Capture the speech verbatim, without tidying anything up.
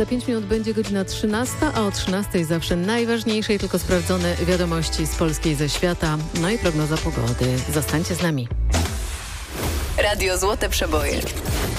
Za pięć minut będzie godzina trzynasta, a o trzynastej zawsze najważniejsze i tylko sprawdzone wiadomości z Polski i ze świata. No i prognoza pogody. Zostańcie z nami. Radio Złote Przeboje.